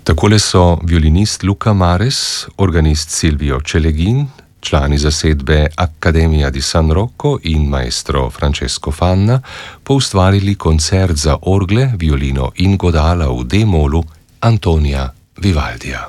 Takole so violinist Luca Mares, organist Silvio Celegin, člani zasedbe Accademia di San Rocco in maestro Francesco Fanna poustvarili koncert za orgle, violino in godala v D-molu Antonija Vivaldija.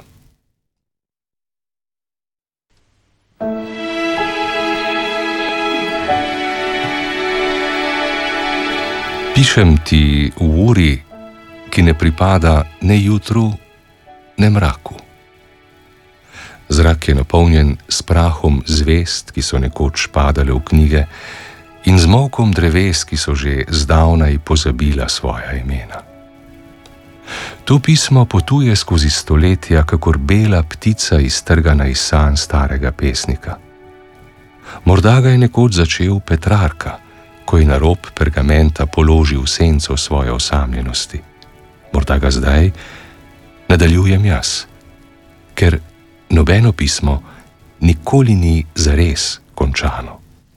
Pišem ti v uri, ki ne pripada ne jutru, ne mraku. Zrak je napolnjen s prahom zvezd, ki so nekoč padale v knjige, in z molkom dreves, ki so že zdavnaj pozabila svoja imena. To pismo potuje skozi stoletja, kakor bela ptica iztrgana iz sanj starega pesnika. Morda ga je nekoč začel Petrarka, ko je na rob pergamenta položil senco svoje osamljenosti. Morda ga zdaj nadaljujem jaz, ker nobeno pismo nikoli ni zares končano.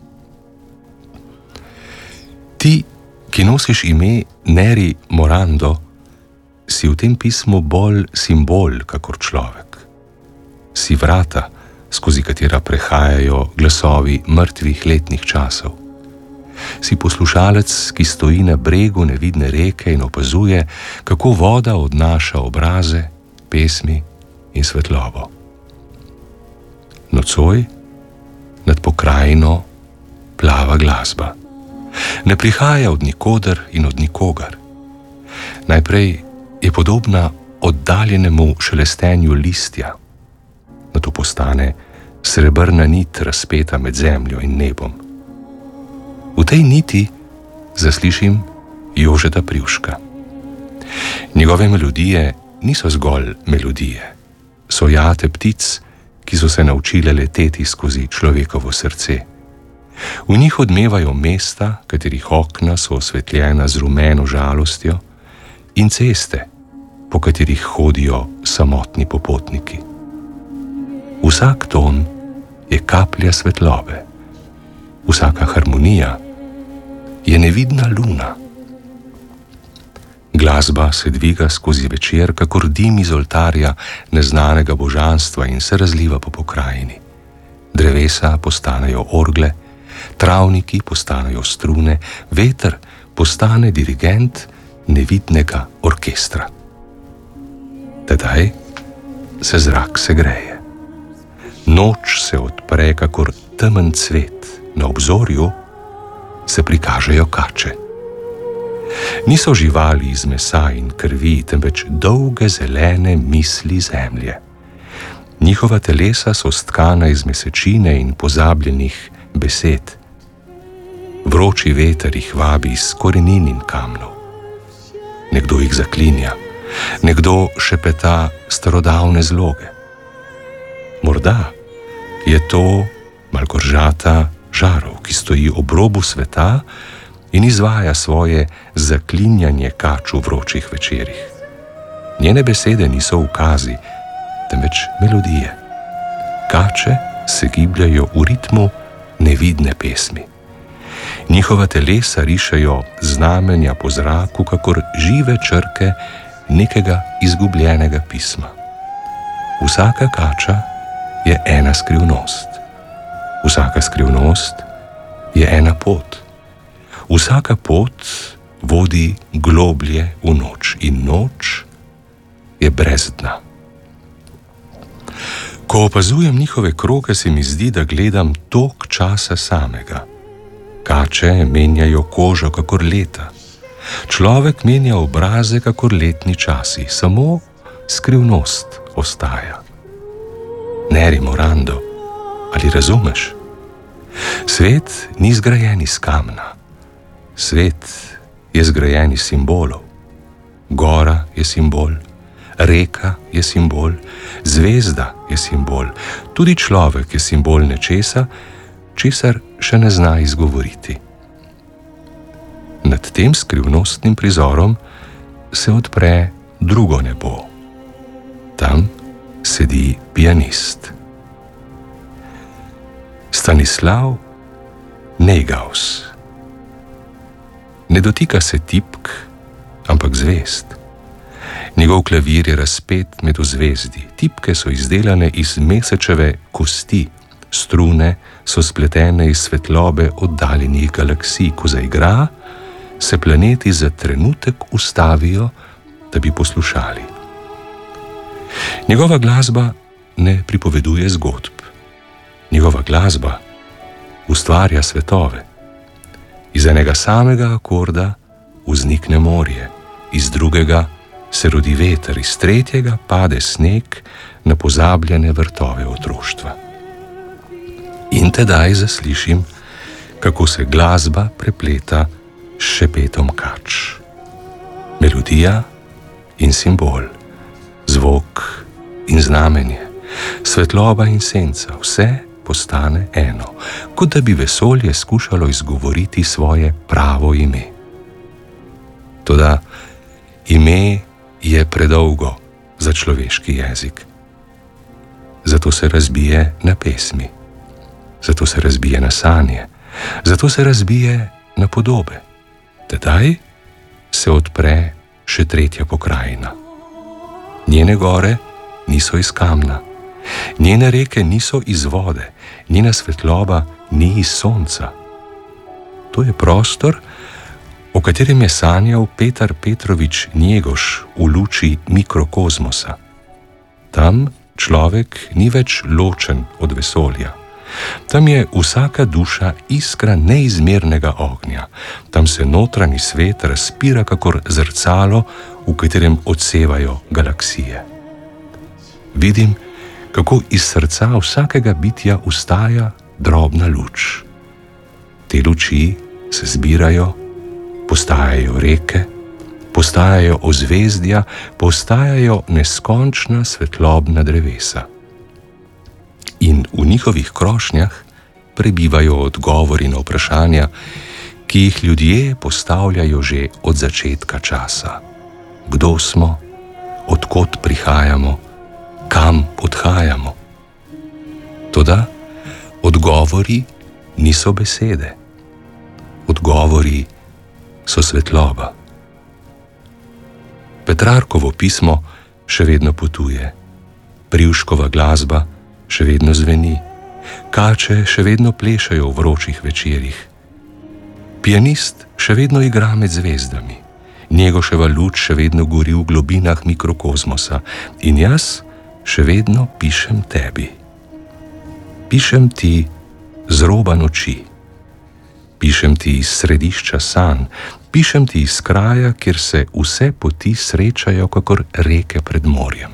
Ti, ki nosiš ime Neri Morando, si v tem pismu bolj simbol kakor človek. Si vrata, skozi katera prehajajo glasovi mrtvih letnih časov. Si poslušalec, ki stoji na bregu nevidne reke in opazuje, kako voda odnaša obraze, pesmi in svetlobo. Nocoj nad pokrajino plava glasba. Ne prihaja od nikoder in od nikogar. Najprej je podobna oddaljenemu šelestenju listja, nato postane srebrna nit razpeta med zemljo in nebom. V tej niti zaslišim Jožeta Privška. Njegove melodije niso zgolj melodije, so jate ptic, ki so se naučile leteti skozi človekovo srce. V njih odmevajo mesta, katerih okna so osvetljena z rumeno žalostjo, in ceste, po katerih hodijo samotni popotniki. Vsak ton je kaplja svetlobe, vsaka harmonija je nevidna luna. Glasba se dviga skozi večer, kakor dim iz oltarja neznanega božanstva in se razliva po pokrajini. Drevesa postanejo orgle, travniki postanejo strune, veter postane dirigent nevidnega orkestra. Tedaj se zrak segreje. Noč se odpre kakor temen cvet, na obzorju se prikažejo kače. Niso živali iz mesa in krvi, temveč dolge zelene misli zemlje. Njihova telesa so stkana iz mesečine in pozabljenih besed. Vroči veter jih vabi iz korenin in kamnov. Nekdo jih zaklinja, nekdo šepeta starodavne zloge. Morda je to Malgoržata Žarov, ki stoji ob robu sveta in izvaja svoje zaklinjanje kač v vročih večerih. Njene besede niso ukazi, temveč melodije. Kače se gibljajo v ritmu nevidne pesmi. Njihova telesa rišejo znamenja po zraku, kakor žive črke nekega izgubljenega pisma. Vsaka kača je ena skrivnost. Vsaka skrivnost je ena pot. Vsaka pot vodi globlje v noč in noč je brez dna. Ko opazujem njihove kroge, se mi zdi, da gledam tok časa samega. Kače menjajo kožo kakor leta. Človek menja obraze kakor letni časi. Samo skrivnost ostaja. Neri Morando, ali razumeš? Svet ni zgrajen iz kamna. Svet je zgrajen iz simbolov. Gora je simbol, reka je simbol, zvezda je simbol, tudi človek je simbol nečesa, česar še ne zna izgovoriti. Nad tem skrivnostnim prizorom se odpre drugo nebo. Tam sedi pianist. Stanislav Neuhaus. Ne dotika se tipk, ampak zvezd. Njegov klavir je razpet med ozvezdi, tipke so izdelane iz mesečeve kosti, strune so spletene iz svetlobe oddaljenih galaksij. Ko zaigra, se planeti za trenutek ustavijo, da bi poslušali. Njegova glasba ne pripoveduje zgodb. Njegova glasba ustvarja svetove. Iz enega samega akorda vznikne morje, iz drugega se rodi veter, iz tretjega pade sneg na pozabljene vrtove otroštva. In tedaj zaslišim, kako se glasba prepleta s šepetom kač. Melodija in simbol, zvok in znamenje, svetloba in senca, vse postane eno, kot da bi vesolje skušalo izgovoriti svoje pravo ime. Toda ime je predolgo za človeški jezik. Zato se razbije na pesmi, zato se razbije na sanje, zato se razbije na podobe. Tedaj se odpre še tretja pokrajina. Njene gore niso iz kamna, njene reke niso iz vode, njena svetloba ni iz sonca. To je prostor, o katerem je sanjal Petar Petrovič Njegoš v luči mikrokozmosa. Tam človek ni več ločen od vesolja. Tam je vsaka duša iskra neizmernega ognja. Tam se notranji svet razpira kakor zrcalo, v katerem odsevajo galaksije. Vidim, kako iz srca vsakega bitja vstaja drobna luč. Te luči se zbirajo, postajajo reke, postajajo ozvezdja, postajajo neskončna svetlobna drevesa. In v njihovih krošnjah prebivajo odgovori na vprašanja, ki jih ljudje postavljajo že od začetka časa. Kdo smo, od kod prihajamo, kam odhajamo? Toda odgovori niso besede. Odgovori so svetloba. Petrarkovo pismo še vedno potuje, Privškova glasba še vedno zveni, kače še vedno plešajo v vročih večerih. Pianist še vedno igra med zvezdami, Njegoševa luč še vedno gori v globinah mikrokozmosa in jaz še vedno pišem tebi. Pišem ti z roba noči, pišem ti iz središča sanj, pišem ti iz kraja, kjer se vse poti srečajo kakor reke pred morjem.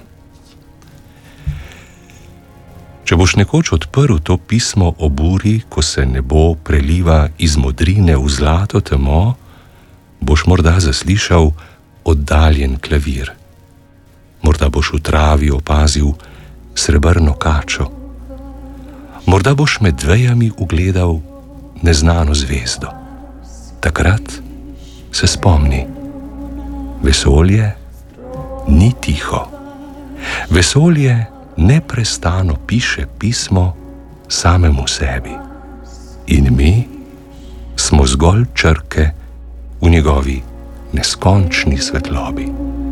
Če boš nekoč odprl to pismo o buri, ko se nebo preliva iz modrine v zlato temo, boš morda zaslišal oddaljen klavir. Morda boš v travi opazil srebrno kačo. Morda boš med vejami ugledal neznano zvezdo. Takrat se spomni, vesolje ni tiho. Vesolje neprestano piše pismo samemu sebi. In mi smo zgolj črke v njegovi neskončni svetlobi.